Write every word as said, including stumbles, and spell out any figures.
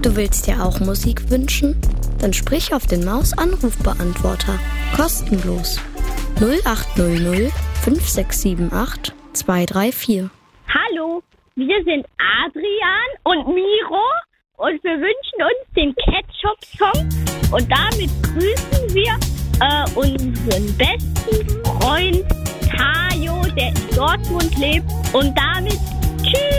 Du willst dir auch Musik wünschen? Dann sprich auf den Maus-Anrufbeantworter. Kostenlos. null acht null null fünf sechs sieben acht zwei drei vier. Hallo, wir sind Adrian und Miro und wir wünschen uns den Ketchup-Song und damit grüßen wir äh, unseren besten Freund Tajo, der in Dortmund lebt, und damit tschüss.